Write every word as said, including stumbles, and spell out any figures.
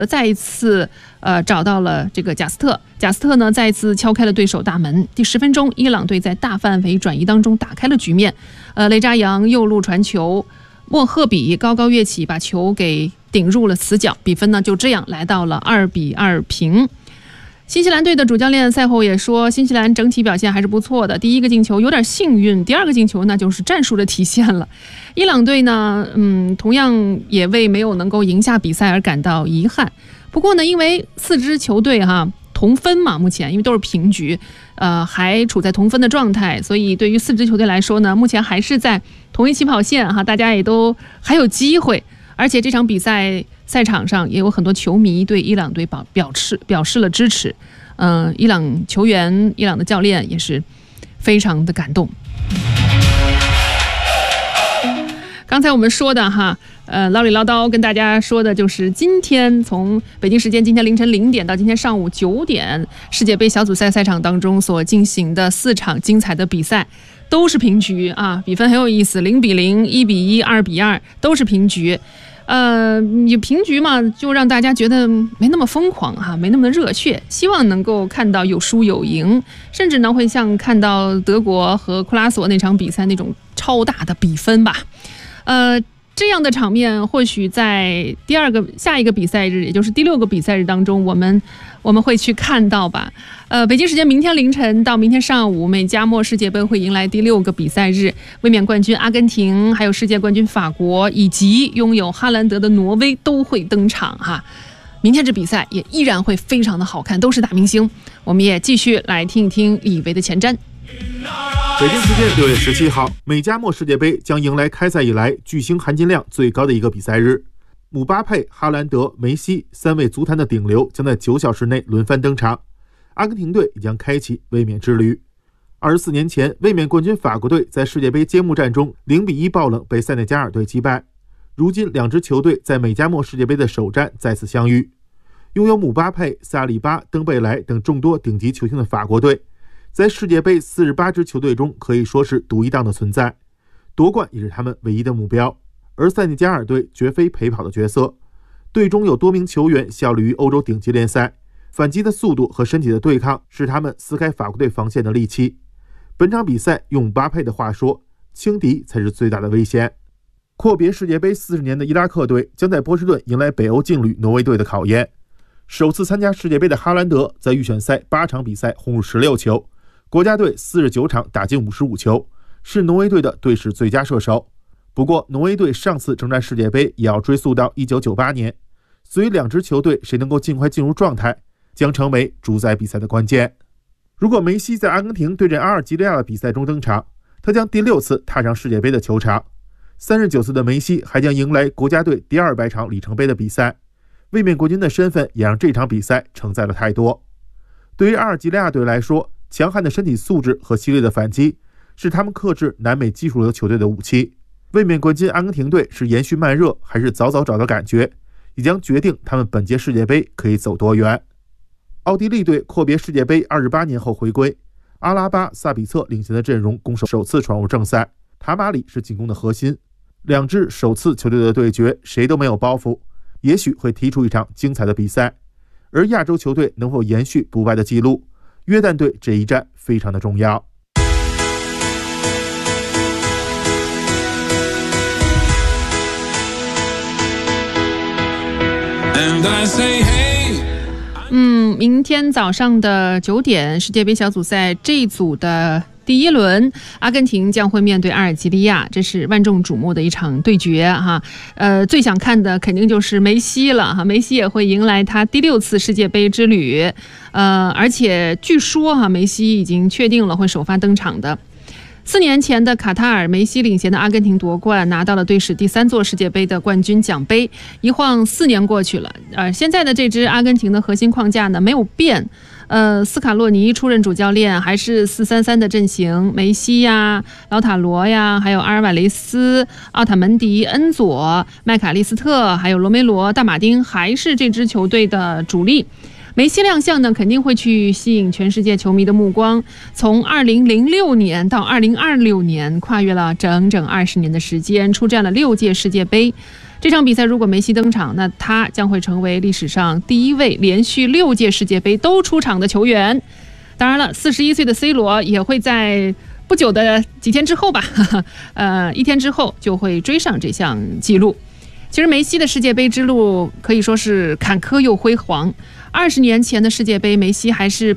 再一次呃找到了这个贾斯特，贾斯特呢再一次敲开了对手大门。第十分钟，伊朗队在大范围转移当中打开了局面。呃，雷扎扬右路传球，莫赫比高高跃起，把球给顶入了死角，比分呢就这样来到了二比二平。新西兰队的主教练赛后也说，新西兰整体表现还是不错的。第一个进球有点幸运，第二个进球那就是战术的体现了。伊朗队呢，嗯，同样也为没有能够赢下比赛而感到遗憾。不过呢，因为四支球队哈同分嘛，目前因为都是平局，呃，还处在同分的状态，所以对于四支球队来说呢，目前还是在同一起跑线哈，大家也都还有机会。而且这场比赛赛场上也有很多球迷对伊朗队表表示表示了支持，嗯、呃，伊朗球员、伊朗的教练也是非常的感动。刚才我们说的哈，呃，唠里唠叨跟大家说的就是今天从北京时间今天凌晨零点到今天上午九点，世界杯小组赛赛场当中所进行的四场精彩的比赛。都是平局啊，比分很有意思，零比零、一比一、二比二，都是平局。呃，有平局嘛，就让大家觉得没那么疯狂哈、啊，没那么热血，希望能够看到有输有赢，甚至呢会像看到德国和库拉索那场比赛那种超大的比分吧。呃，这样的场面或许在第二个下一个比赛日，也就是第六个比赛日当中，我们我们会去看到吧。呃，北京时间明天凌晨到明天上午，美加墨世界杯会迎来第六个比赛日，卫冕冠军阿根廷，还有世界冠军法国，以及拥有哈兰德的挪威都会登场哈。明天这比赛也依然会非常的好看，都是大明星。我们也继续来听一听李维的前瞻。 北京时间六月十七号，美加墨世界杯将迎来开赛以来巨星含金量最高的一个比赛日。姆巴佩、哈兰德、梅西三位足坛的顶流将在九小时内轮番登场。阿根廷队也将开启卫冕之旅。二十四年前，卫冕冠军法国队在世界杯揭幕战中零比一爆冷被塞内加尔队击败。如今，两支球队在美加墨世界杯的首战再次相遇。拥有姆巴佩、萨利巴、登贝莱等众多顶级球星的法国队，在世界杯四十八支球队中可以说是独一档的存在，夺冠也是他们唯一的目标。而塞内加尔队绝非陪跑的角色，队中有多名球员效力于欧洲顶级联赛。反击的速度和身体的对抗是他们撕开法国队防线的利器。本场比赛用巴佩的话说，轻敌才是最大的危险。阔别世界杯四十年的伊拉克队将在波士顿迎来北欧劲旅挪威队的考验。首次参加世界杯的哈兰德在预选赛八场比赛轰入十六球，国家队四十九场打进五十五球，是挪威队的队史最佳射手。不过挪威队上次征战世界杯也要追溯到一九九八年，所以两支球队谁能够尽快进入状态将成为主宰比赛的关键。如果梅西在阿根廷对阵阿尔及利亚的比赛中登场，他将第六次踏上世界杯的球场。三十九岁的梅西还将迎来国家队第二百场里程碑的比赛，卫冕冠军的身份也让这场比赛承载了太多。对于阿尔及利亚队来说，强悍的身体素质和激烈的反击是他们克制南美技术流球队的武器。卫冕冠军阿根廷队是延续慢热还是早早找到感觉，也将决定他们本届世界杯可以走多远。奥地利队阔别世界杯二十八年后回归，阿拉巴、萨比策领衔的阵容攻守首次闯入正赛，塔马里是进攻的核心。两支首次球队的对决，谁都没有包袱，也许会踢出一场精彩的比赛。而亚洲球队能否延续不败的记录，约旦队这一战非常的重要。 嗯，明天早上的九点，世界杯小组赛这一组的第一轮，阿根廷将会面对阿尔及利亚，这是万众瞩目的一场对决哈。呃，最想看的肯定就是梅西了哈，梅西也会迎来他第六次世界杯之旅。呃，而且据说哈，梅西已经确定了会首发登场的。四年前的卡塔尔，梅西领衔的阿根廷夺冠，拿到了队史第三座世界杯的冠军奖杯。一晃四年过去了，呃，现在的这支阿根廷的核心框架呢没有变，呃，斯卡洛尼出任主教练，还是四三三的阵型，梅西呀、劳塔罗呀，还有阿尔瓦雷斯、奥塔门迪、恩佐、麦卡利斯特，还有罗梅罗、大马丁，还是这支球队的主力。 梅西亮相呢，肯定会去吸引全世界球迷的目光。从二零零六年到二零二六年，跨越了整整二十年的时间，出战了六届世界杯。这场比赛如果梅西登场，那他将会成为历史上第一位连续六届世界杯都出场的球员。当然了，四十一岁的 C 罗也会在不久的几天之后吧，呵呵呃，一天之后就会追上这项纪录。其实梅西的世界杯之路可以说是坎坷又辉煌。二十年前的世界杯，梅西还是